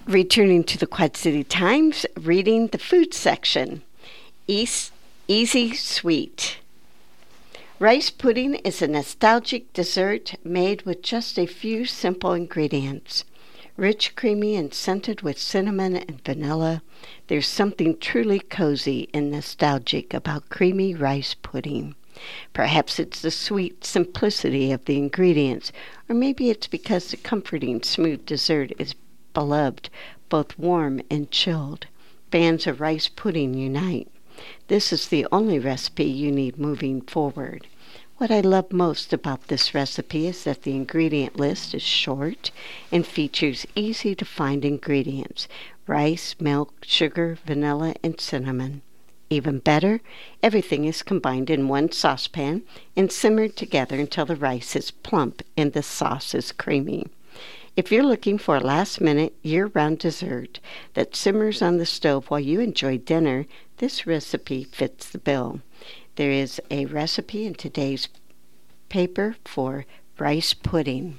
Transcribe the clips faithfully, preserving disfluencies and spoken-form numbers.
Returning to the Quad City Times, reading the food section. East, Easy Sweet. Rice pudding is a nostalgic dessert made with just a few simple ingredients. Rich, creamy, and scented with cinnamon and vanilla, there's something truly cozy and nostalgic about creamy rice pudding. Perhaps it's the sweet simplicity of the ingredients, or maybe it's because the comforting, smooth dessert is beloved, both warm and chilled. Fans of rice pudding unite. This is the only recipe you need moving forward. What I love most about this recipe is that the ingredient list is short and features easy-to-find ingredients: rice, milk, sugar, vanilla, and cinnamon. Even better, everything is combined in one saucepan and simmered together until the rice is plump and the sauce is creamy. If you're looking for a last-minute, year-round dessert that simmers on the stove while you enjoy dinner, this recipe fits the bill. There is a recipe in today's paper for rice pudding.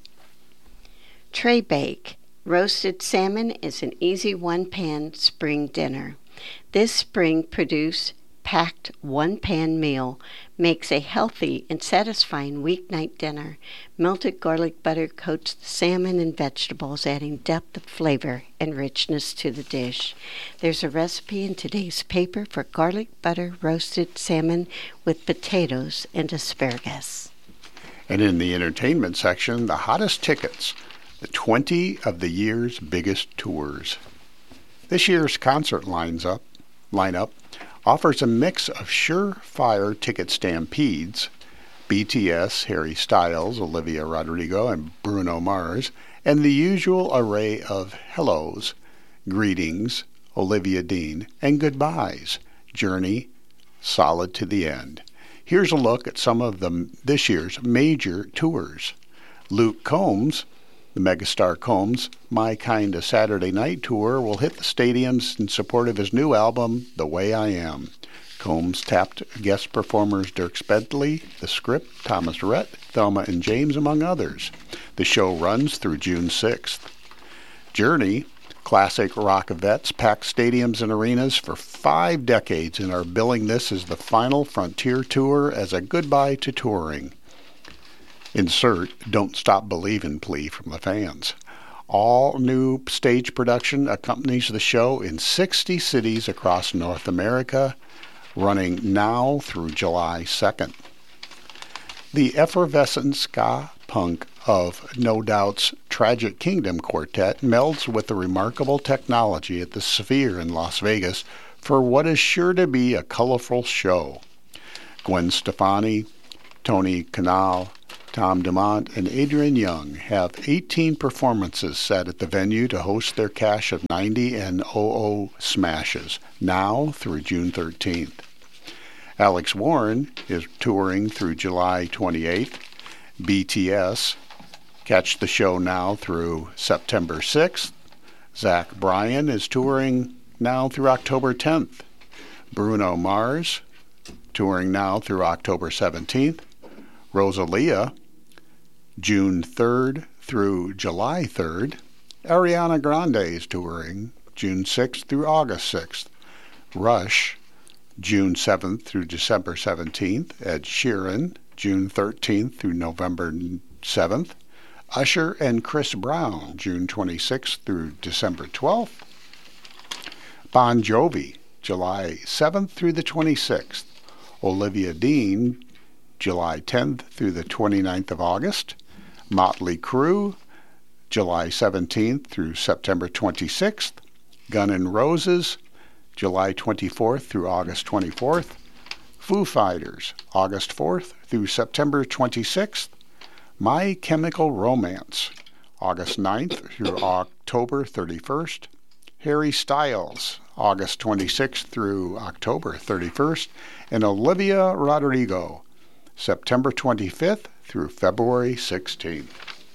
Tray bake. Roasted salmon is an easy one-pan spring dinner. This spring produce packed one-pan meal makes a healthy and satisfying weeknight dinner. Melted garlic butter coats the salmon and vegetables, adding depth of flavor and richness to the dish. There's a recipe in today's paper for garlic butter roasted salmon with potatoes and asparagus. And in the entertainment section, the hottest tickets, the twenty of the year's biggest tours. This year's concert lines up, lineup offers a mix of surefire ticket stampedes, B T S, Harry Styles, Olivia Rodrigo, and Bruno Mars, and the usual array of hellos, greetings, Olivia Dean, and goodbyes, Journey, Solid to the End. Here's a look at some of the this year's major tours. Luke Combs, the megastar Combs' My Kinda Saturday Night Tour will hit the stadiums in support of his new album, The Way I Am. Combs tapped guest performers Dierks Bentley, The Script, Thomas Rhett, Thelma and James, among others. The show runs through June sixth. Journey, classic rock vets, pack stadiums and arenas for five decades and are billing this as the final frontier tour as a goodbye to touring. Insert Don't Stop Believin' plea from the fans. All new stage production accompanies the show in sixty cities across North America, running now through July second. The effervescent ska punk of No Doubt's Tragic Kingdom Quartet melds with the remarkable technology at the Sphere in Las Vegas for what is sure to be a colorful show. Gwen Stefani, Tony Kanal, Tom DeMont, and Adrian Young have eighteen performances set at the venue to host their cache of ninety and oh oh smashes, now through June thirteenth. Alex Warren is touring through July twenty-eighth. B T S, catch the show now through September sixth. Zach Bryan is touring now through October tenth. Bruno Mars, touring now through October seventeenth. Rosalia, June third through July third. Ariana Grande is touring June sixth through August sixth. Rush, June seventh through December seventeenth. Ed Sheeran, June thirteenth through November seventh. Usher and Chris Brown, June twenty-sixth through December twelfth. Bon Jovi, July seventh through the twenty-sixth. Olivia Dean, July tenth through the twenty-ninth of August. Motley Crue, July seventeenth through September twenty-sixth. Guns N' Roses, July twenty-fourth through August twenty-fourth. Foo Fighters, August fourth through September twenty-sixth. My Chemical Romance, August ninth through October thirty-first. Harry Styles, August twenty-sixth through October thirty-first. And Olivia Rodrigo, September twenty-fifth through February sixteenth.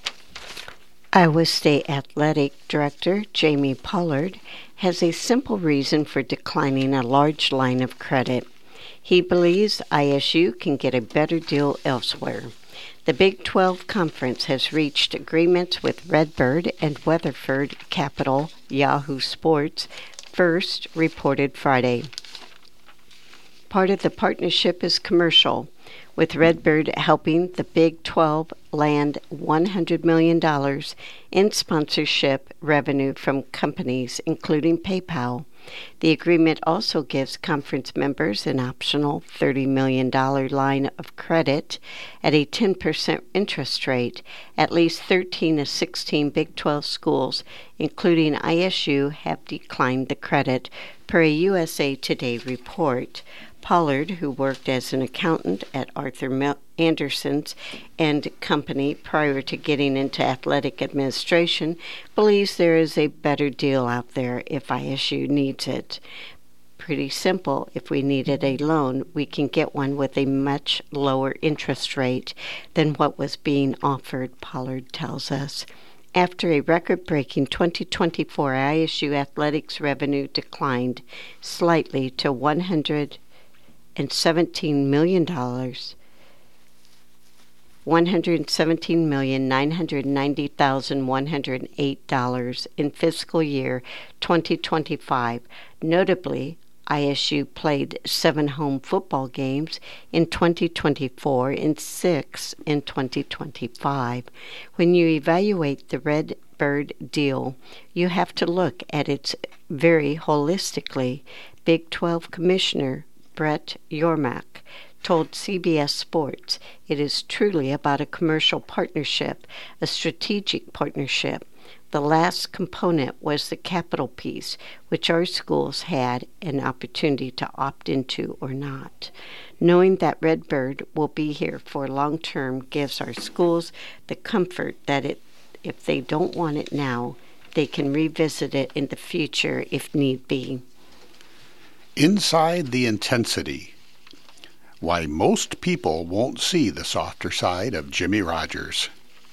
Iowa State Athletic Director Jamie Pollard has a simple reason for declining a large line of credit. He believes I S U can get a better deal elsewhere. The Big twelve Conference has reached agreements with Redbird and Weatherford Capital, Yahoo Sports, first reported Friday. Part of the partnership is commercial, with Redbird helping the Big twelve land one hundred million dollars in sponsorship revenue from companies including PayPal. The agreement also gives conference members an optional thirty million dollars line of credit at a ten percent interest rate. At least thirteen of sixteen Big twelve schools, including I S U, have declined the credit, per a U S A Today report. Pollard, who worked as an accountant at Arthur Andersen's and Company prior to getting into athletic administration, believes there is a better deal out there if I S U needs it. Pretty simple. If we needed a loan, we can get one with a much lower interest rate than what was being offered, Pollard tells us. After a record-breaking twenty twenty-four, I S U athletics revenue declined slightly to one hundred seventeen million dollars, one hundred seventeen million nine hundred ninety thousand one hundred eight dollars in fiscal year twenty twenty-five. Notably, I S U played seven home football games in twenty twenty-four and six in twenty twenty-five. When you evaluate the Redbird deal, you have to look at it very holistically. Big twelve Commissioner Brett Yormark told C B S Sports, "It is truly about a commercial partnership, a strategic partnership. The last component was the capital piece, which our schools had an opportunity to opt into or not. Knowing that Redbird will be here for long term gives our schools the comfort that it, if they don't want it now, they can revisit it in the future if need be." Inside the Intensity. Why most people won't see the softer side of Jimmy Rogers.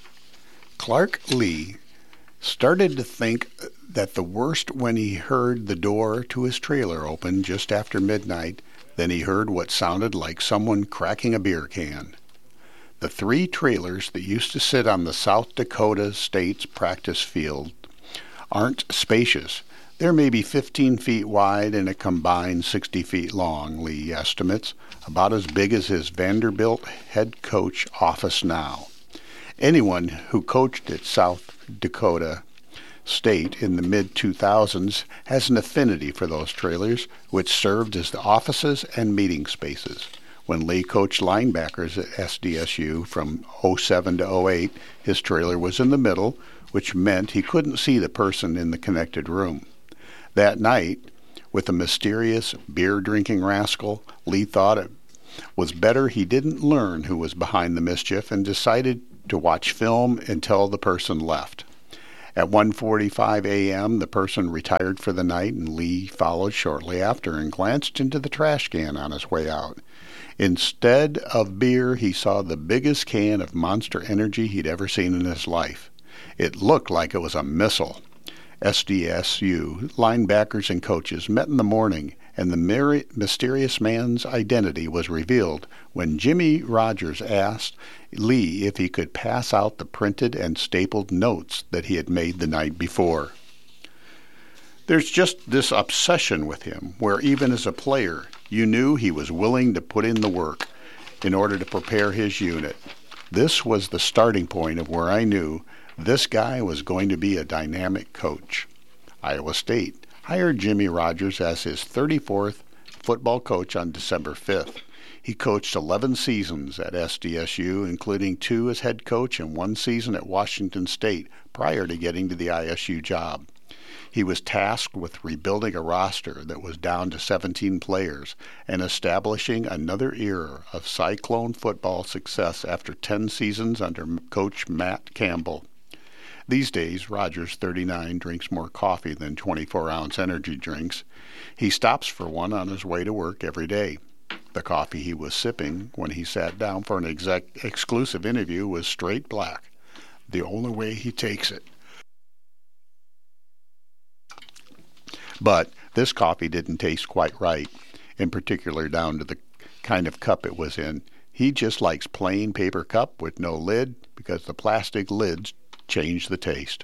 Clark Lee started to think that the worst when he heard the door to his trailer open just after midnight. Then he heard what sounded like someone cracking a beer can. The three trailers that used to sit on the South Dakota State's practice field aren't spacious. They're maybe fifteen feet wide and a combined sixty feet long, Lee estimates, about as big as his Vanderbilt head coach office now. Anyone who coached at South Dakota State in the mid two thousands has an affinity for those trailers, which served as the offices and meeting spaces. When Lee coached linebackers at S D S U from oh seven to oh eight, his trailer was in the middle, which meant he couldn't see the person in the connected room. That night, with a mysterious beer-drinking rascal, Lee thought it was better he didn't learn who was behind the mischief and decided to watch film until the person left. At one forty-five a.m., the person retired for the night, and Lee followed shortly after and glanced into the trash can on his way out. Instead of beer, he saw the biggest can of Monster Energy he'd ever seen in his life. It looked like it was a missile. S D S U linebackers and coaches met in the morning, and the myri- mysterious man's identity was revealed when Jimmy Rogers asked Lee if he could pass out the printed and stapled notes that he had made the night before. There's just this obsession with him, where even as a player, you knew he was willing to put in the work in order to prepare his unit. This was the starting point of where I knew this guy was going to be a dynamic coach. Iowa State hired Jimmy Rogers as his thirty-fourth football coach on December fifth. He coached eleven seasons at S D S U, including two as head coach and one season at Washington State prior to getting to the I S U job. He was tasked with rebuilding a roster that was down to seventeen players and establishing another era of Cyclone football success after ten seasons under Coach Matt Campbell. These days, Rogers, thirty-nine, drinks more coffee than twenty-four ounce energy drinks. He stops for one on his way to work every day. The coffee he was sipping when he sat down for an exec- exclusive interview was straight black, the only way he takes it. But this coffee didn't taste quite right, in particular down to the kind of cup it was in. He just likes plain paper cup with no lid because the plastic lids change the taste.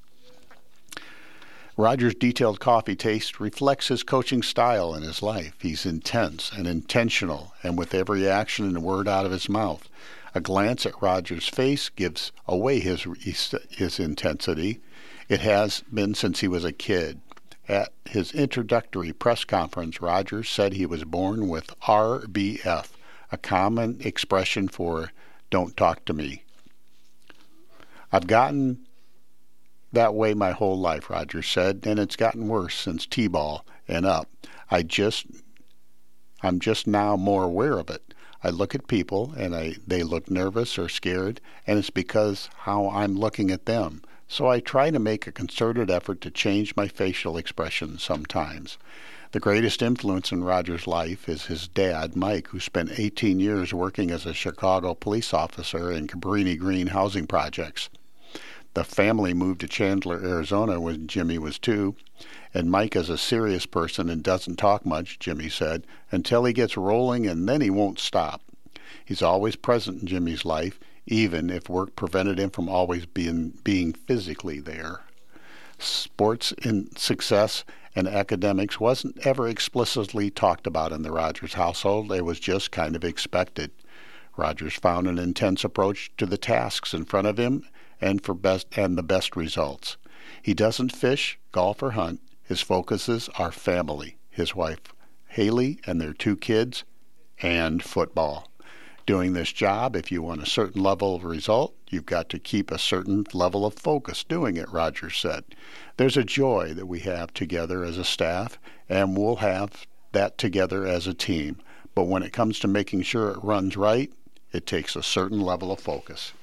Roger's detailed coffee taste reflects his coaching style and his life. He's intense and intentional, and with every action and word out of his mouth. A glance at Roger's face gives away his, his intensity. It has been since he was a kid. At his introductory press conference, Rogers said he was born with R B F, a common expression for don't talk to me. I've gotten that way my whole life, Rogers said, and it's gotten worse since T-ball and up. I just, I'm just now more aware of it. I look at people and I, they look nervous or scared, and it's because how I'm looking at them. So I try to make a concerted effort to change my facial expression sometimes. The greatest influence in Roger's life is his dad, Mike, who spent eighteen years working as a Chicago police officer in Cabrini Green housing projects. The family moved to Chandler, Arizona when Jimmy was two, and Mike is a serious person and doesn't talk much, Jimmy said, until he gets rolling, and then he won't stop. He's always present in Jimmy's life, even if work prevented him from always being, being physically there. Sports in success and academics wasn't ever explicitly talked about in the Rogers household. It was just kind of expected. Rogers found an intense approach to the tasks in front of him and for best and the best results. He doesn't fish, golf, or hunt. His focuses are family, his wife Haley and their two kids, and football. Doing this job, if you want a certain level of result, you've got to keep a certain level of focus doing it, Rogers said. There's a joy that we have together as a staff, and we'll have that together as a team. But when it comes to making sure it runs right, it takes a certain level of focus.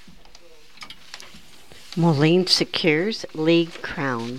Moline secures league crown.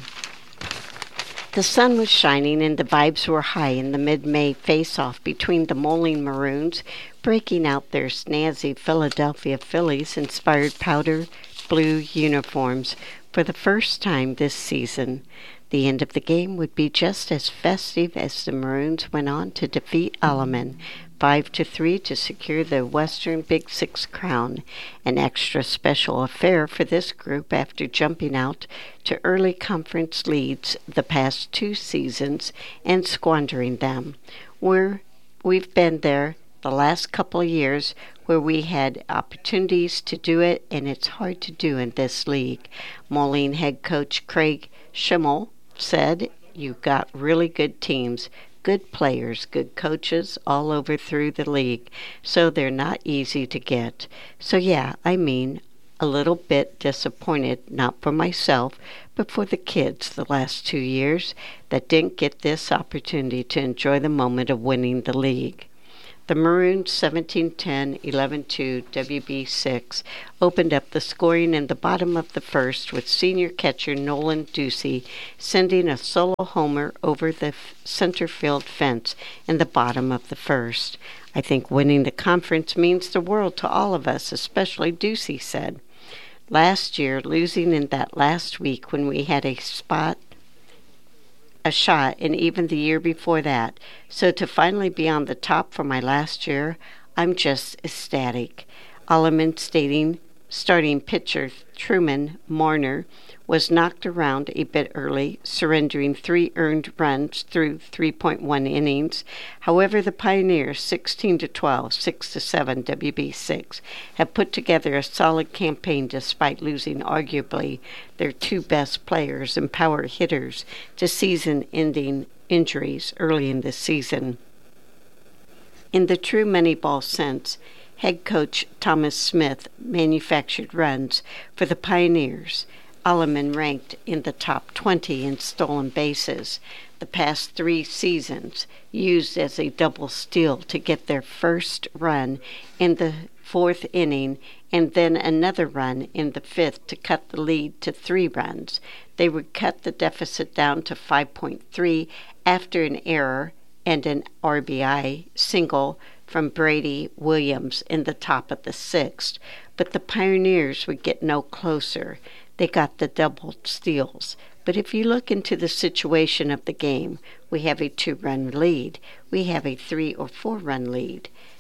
The sun was shining and the vibes were high in the mid-May face-off between the Moline Maroons, breaking out their snazzy Philadelphia Phillies-inspired powder blue uniforms for the first time this season. The end of the game would be just as festive as the Maroons went on to defeat Alleman five to three to secure the Western Big Six crown, an extra special affair for this group after jumping out to early conference leads the past two seasons and squandering them. We're, we've been there the last couple of years where we had opportunities to do it, and it's hard to do in this league. Moline head coach Craig Schimmel said, "You've got really good teams, good players, good coaches all over through the league, so they're not easy to get." So yeah, I mean, a little bit disappointed, not for myself, but for the kids the last two years that didn't get this opportunity to enjoy the moment of winning the league. The Maroons seventeen ten, eleven two, W B six opened up the scoring in the bottom of the first with senior catcher Nolan Ducey sending a solo homer over the center field fence in the bottom of the first. "I think winning the conference means the world to all of us, especially Ducey," said. "Last year, losing in that last week when we had a spot a shot, and even the year before that. So to finally be on the top for my last year, I'm just ecstatic." Alleman stating starting pitcher Truman Marner was knocked around a bit early, surrendering three earned runs through three point one innings. However, the Pioneers, sixteen to twelve, six to seven W B six, have put together a solid campaign despite losing arguably their two best players and power hitters to season-ending injuries early in the season. In the true Moneyball sense, head coach Thomas Smith manufactured runs for the Pioneers. Alleman ranked in the top twenty in stolen bases the past three seasons, used as a double steal to get their first run in the fourth inning and then another run in the fifth to cut the lead to three runs. They would cut the deficit down to five point three after an error and an R B I single from Brady Williams in the top of the sixth, but the Pioneers would get no closer. They got the double steals. But if you look into the situation of the game, we have a two-run lead. We have a three- or four-run lead.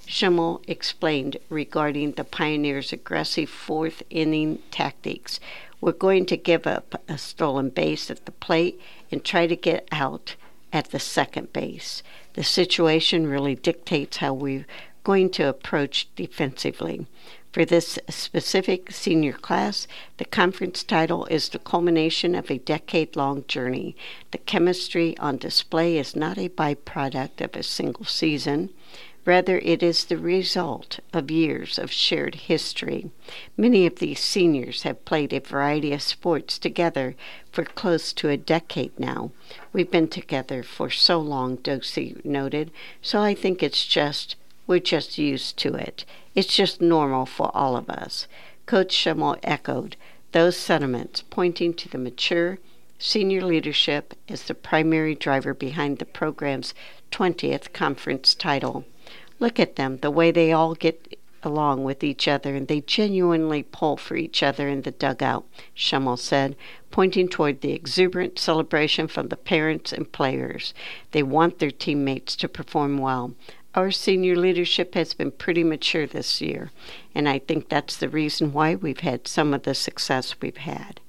Schimmel explained regarding the Pioneers' aggressive fourth inning tactics. We're going to give up a stolen base at the plate and try to get out at the second base. The situation really dictates how we're going to approach defensively. For this specific senior class, the conference title is the culmination of a decade-long journey. The chemistry on display is not a byproduct of a single season. Rather, it is the result of years of shared history. Many of these seniors have played a variety of sports together for close to a decade now. We've been together for so long, Dorsey noted, so I think it's just, we're just used to it. It's just normal for all of us. Coach Schimmel echoed those sentiments, pointing to the mature senior leadership as the primary driver behind the program's twentieth conference title. Look at them, the way they all get along with each other, and they genuinely pull for each other in the dugout, Schimmel said, pointing toward the exuberant celebration from the parents and players. They want their teammates to perform well. Our senior leadership has been pretty mature this year, and I think that's the reason why we've had some of the success we've had.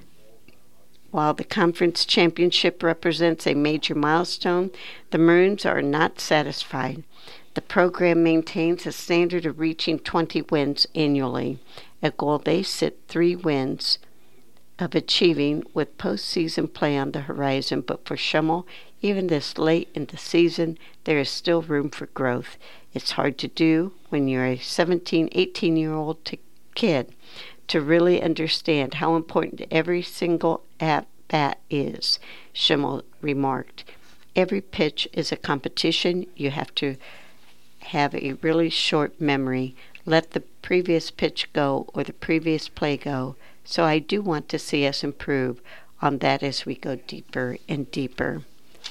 While the conference championship represents a major milestone, the Maroons are not satisfied. The program maintains a standard of reaching twenty wins annually, a goal they set three wins of achieving with postseason play on the horizon. But for Schimmel, even this late in the season, there is still room for growth. It's hard to do when you're a seventeen, eighteen-year-old t- kid to really understand how important every single at-bat is, Schimmel remarked. Every pitch is a competition. You have to have a really short memory. Let the previous pitch go or the previous play go. So I do want to see us improve on that as we go deeper and deeper.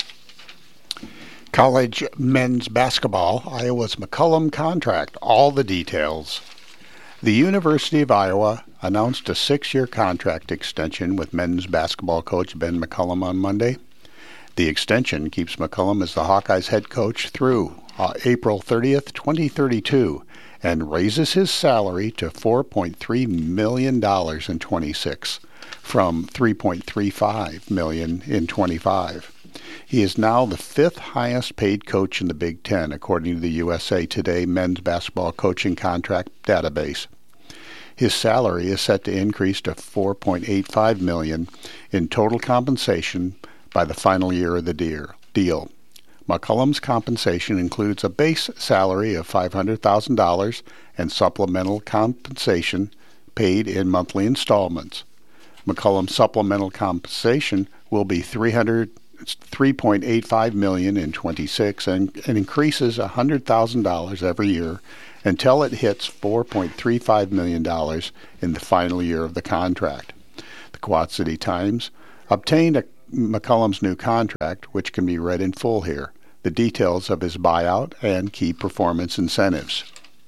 College men's basketball, Iowa's McCollum contract, all the details. The University of Iowa announced a six-year contract extension with men's basketball coach Ben McCollum on Monday. The extension keeps McCollum as the Hawkeyes head coach through uh, April thirtieth, twenty thirty-two, and raises his salary to four point three million dollars in twenty-six from three point three five million dollars in twenty-five. He is now the fifth highest paid coach in the Big Ten, according to the U S A Today men's basketball coaching contract database. His salary is set to increase to four point eight five million dollars in total compensation by the final year of the deal. McCollum's compensation includes a base salary of five hundred thousand dollars and supplemental compensation paid in monthly installments. McCollum's supplemental compensation will be three point eight five million dollars in twenty-six and, and increases one hundred thousand dollars every year until it hits four point three five million dollars in the final year of the contract. The Quad City Times obtained a, McCollum's new contract, which can be read in full here, the details of his buyout and key performance incentives.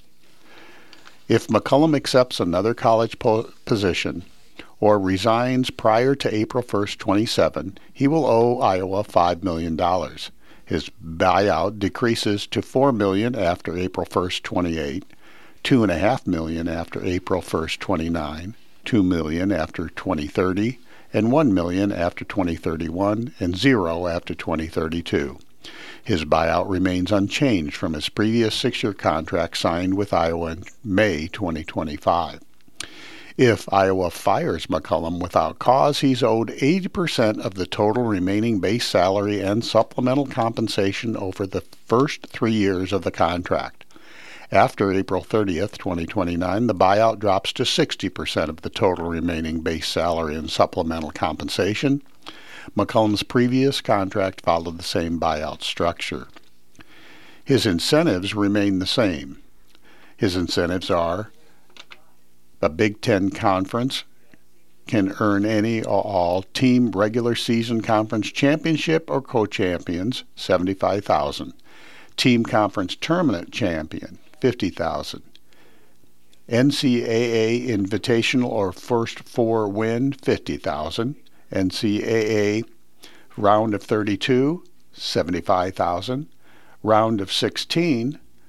If McCollum accepts another college po- position or resigns prior to April first, twenty-seven, he will owe Iowa five million dollars. His buyout decreases to four million dollars after April first, twenty-eight, two point five million dollars after April first, twenty-nine, two million dollars after twenty thirty, and one million dollars after twenty thirty-one, and zero after twenty thirty-two. His buyout remains unchanged from his previous six-year contract signed with Iowa in May twenty twenty-five. If Iowa fires McCollum without cause, he's owed eighty percent of the total remaining base salary and supplemental compensation over the first three years of the contract. After April thirtieth, twenty twenty-nine, the buyout drops to sixty percent of the total remaining base salary and supplemental compensation. McCollum's previous contract followed the same buyout structure. His incentives remain the same. His incentives are the Big Ten Conference can earn any or all team regular season conference championship or co-champions, seventy-five thousand dollars. Team conference tournament champion, fifty thousand dollars. N C double A invitational or first four win, fifty thousand dollars. N C double A round of thirty-two, seventy-five thousand dollars. Round of sixteen,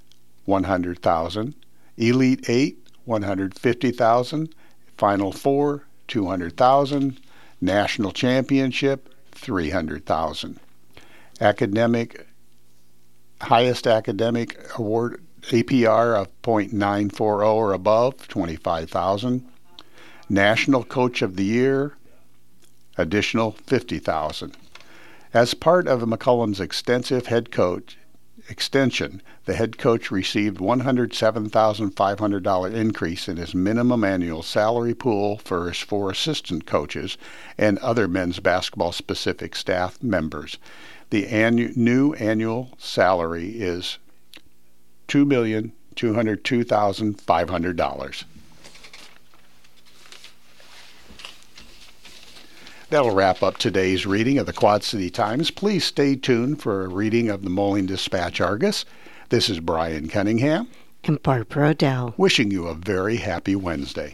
one hundred thousand dollars. Elite eight, one hundred fifty thousand dollars. Final Four, two hundred thousand dollars. National Championship, three hundred thousand dollars. Academic, highest academic award, A P R of point nine four zero or above, twenty-five thousand dollars. National Coach of the Year, additional fifty thousand dollars. As part of McCullum's extensive head coach extension, the head coach received one hundred seven thousand five hundred dollars increase in his minimum annual salary pool for his four assistant coaches and other men's basketball specific staff members. The annu- new annual salary is two million two hundred two thousand five hundred dollars. That'll wrap up today's reading of the Quad City Times. Please stay tuned for a reading of the Moline Dispatch Argus. This is Brian Cunningham and Barbara O'Dell, wishing you a very happy Wednesday.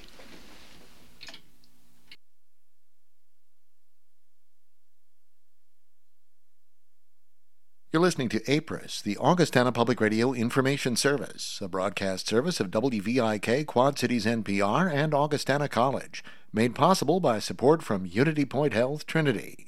You're listening to A P R I S, the Augustana Public Radio Information Service, a broadcast service of W V I K, Quad Cities N P R, and Augustana College, made possible by support from Unity Point Health Trinity.